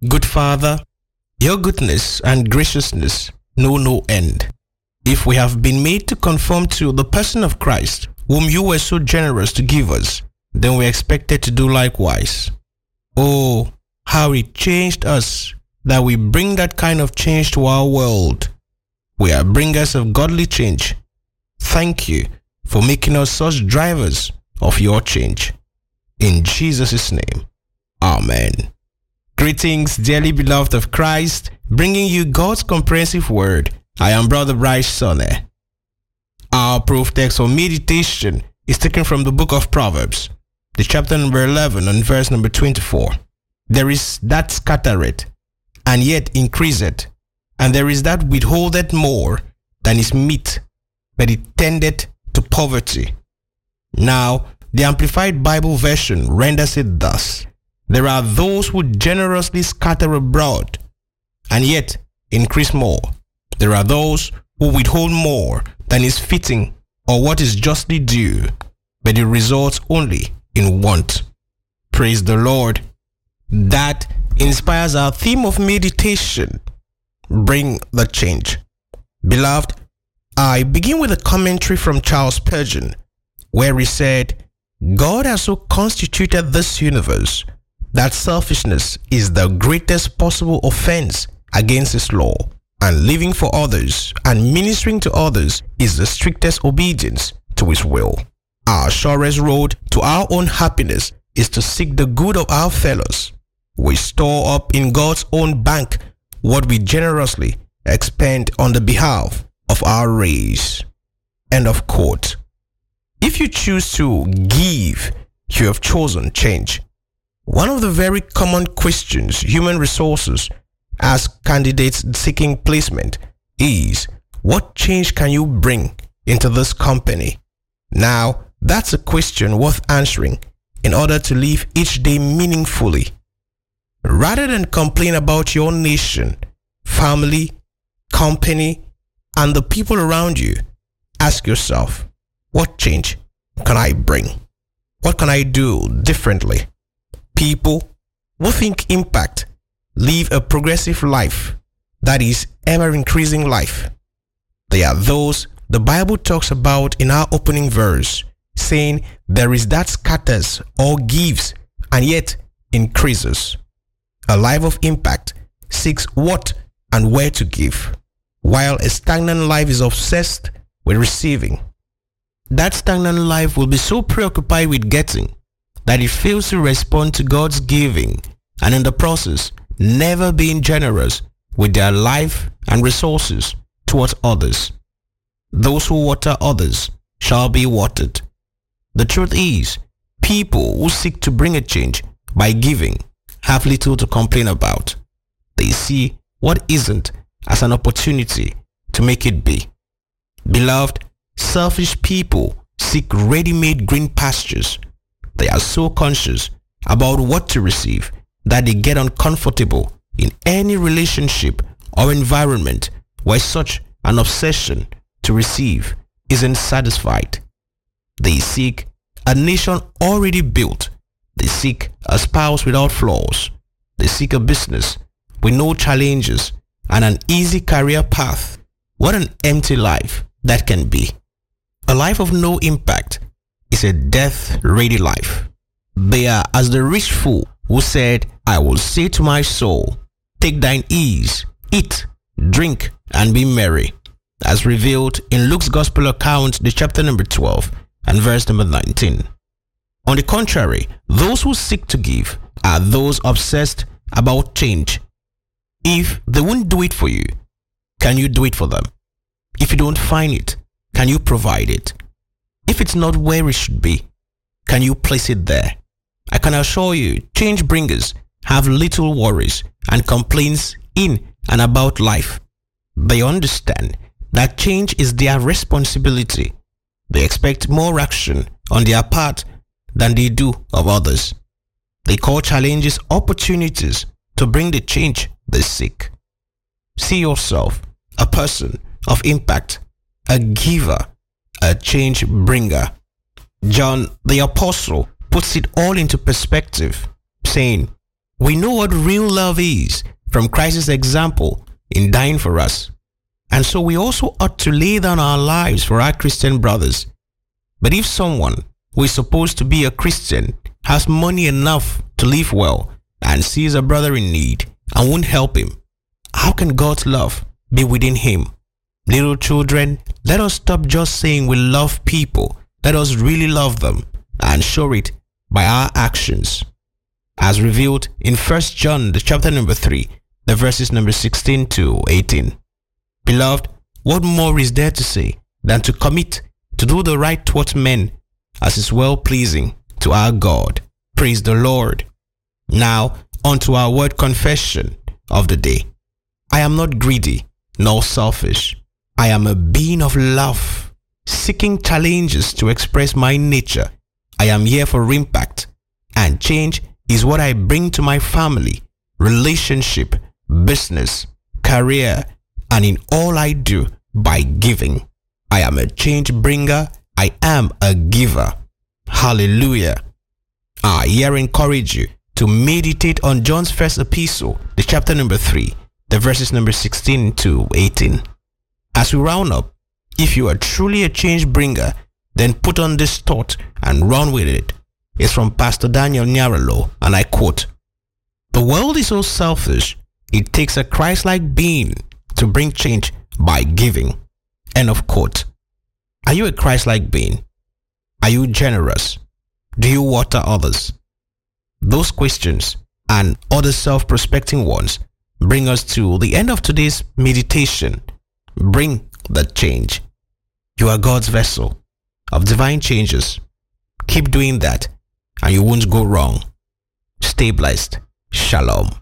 Good Father, your goodness and graciousness know no end. If we have been made to conform to the person of Christ, whom you were so generous to give us, then we are expected to do likewise. Oh, how it changed us that we bring that kind of change to our world. We are bringers of godly change. Thank you for making us such drivers of your change. In Jesus' name, Amen. Greetings, dearly beloved of Christ, bringing you God's comprehensive word. I am Brother Bryce Sonne. Our proof text for meditation is taken from the book of Proverbs, the chapter number 11 and verse number 24. There is that scattereth, and yet increaseth, and there is that withholdeth more than is meet, but it tendeth to poverty. Now, the Amplified Bible version renders it thus: there are those who generously scatter abroad, and yet increase more. There are those who withhold more than is fitting or what is justly due, but it results only in want. Praise the Lord. That inspires our theme of meditation. Bring the change. Beloved, I begin with a commentary from Charles Spurgeon, where he said, God has so constituted this universe that selfishness is the greatest possible offense against his law, and living for others and ministering to others is the strictest obedience to his will. Our surest road to our own happiness is to seek the good of our fellows. We store up in God's own bank what we generously expend on the behalf of our race. End of quote. If you choose to give, you have chosen change. One of the very common questions human resources ask candidates seeking placement is, what change can you bring into this company? Now, that's a question worth answering in order to live each day meaningfully. Rather than complain about your nation, family, company, and the people around you, ask yourself, what change can I bring? What can I do differently? People who think impact live a progressive life, that is, ever-increasing life. They are those the Bible talks about in our opening verse, saying there is that scatters or gives and yet increases. A life of impact seeks what and where to give, while a stagnant life is obsessed with receiving. That stagnant life will be so preoccupied with getting that it fails to respond to God's giving, and in the process, never being generous with their life and resources towards others. Those who water others shall be watered. The truth is, people who seek to bring a change by giving have little to complain about. They see what isn't as an opportunity to make it be. Beloved, selfish people seek ready-made green pastures. They are so conscious about what to receive that they get uncomfortable in any relationship or environment where such an obsession to receive isn't satisfied. They seek a nation already built. They seek a spouse without flaws. They seek a business with no challenges and an easy career path. What an empty life that can be. A life of no impact is a death-ready life. They are as the rich fool who said, I will say to my soul, take thine ease, eat, drink, and be merry, as revealed in Luke's Gospel account, the chapter number 12 and verse number 19. On the contrary, those who seek to give are those obsessed about change. If they won't do it for you, can you do it for them? If you don't find it, can you provide it? If it's not where it should be, can you place it there? I can assure you, change bringers have little worries and complaints in and about life. They understand that change is their responsibility. They expect more action on their part than they do of others. They call challenges opportunities to bring the change they seek. See yourself a person of impact, a giver, a change bringer. John the Apostle puts it all into perspective, saying, We know what real love is from Christ's example in dying for us. And so we also ought to lay down our lives for our Christian brothers. But if someone who is supposed to be a Christian has money enough to live well and sees a brother in need and won't help him, how can God's love be within him? Little children, let us stop just saying we love people. Let us really love them and show it by our actions. As revealed in 1 John, the chapter number 3, the verses number 16 to 18. Beloved, what more is there to say than to commit to do the right towards men as is well pleasing to our God? Praise the Lord. Now, unto our word confession of the day. I am not greedy nor selfish. I am a being of love, seeking challenges to express my nature. I am here for impact, and change is what I bring to my family, relationship, business, career, and in all I do by giving. I am a change bringer. I am a giver. Hallelujah. I here encourage you to meditate on John's first epistle, the chapter number 3, the verses number 16 to 18. As we round up, if you are truly a change bringer, then put on this thought and run with it. It's from Pastor Daniel Nyaralo, and I quote, "The world is so selfish, it takes a Christ-like being to bring change by giving." End of quote. Are you a Christ-like being? Are you generous? Do you water others? Those questions and other self-prospecting ones bring us to the end of today's meditation. Bring the change. You are God's vessel of divine changes. Keep doing that and you won't go wrong. Stay blessed. Shalom.